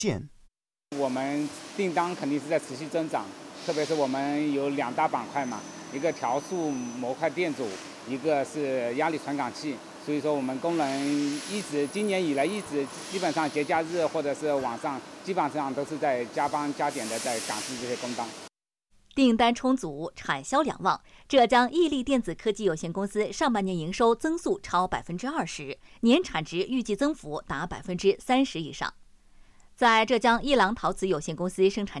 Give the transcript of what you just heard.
现。 我们订单肯定是在持续增长，特别是我们有2大板块嘛，一个调速模块电阻，一个是压力传感器。所以说我们工人今年以来一直基本上节假日或者是晚上，基本上都是在加班加点的在赶制这些工单。 订单充足，产销两旺。浙江毅力电子科技有限公司上半年营收增速超20%，年产值预计增幅达30%以上。在浙江一郎陶瓷有限公司生产